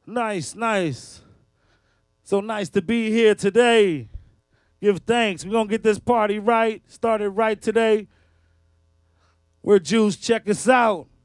Nice, nice. So nice to be here today. Give thanks. We're going to get this party right. Started right today. We're Juice. Check us out.